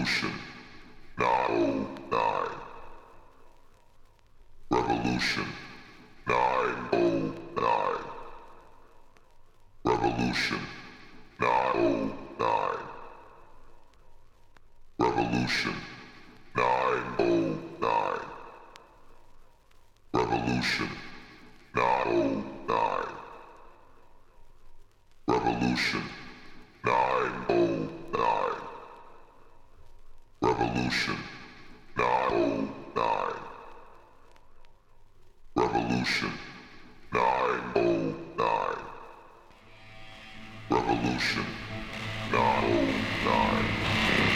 Revolution 909. Revolution 909. Revolution 909. Revolution 909. Revolution 909. Revolution 909. Revolution 909. Revolution 909. Revolution 909.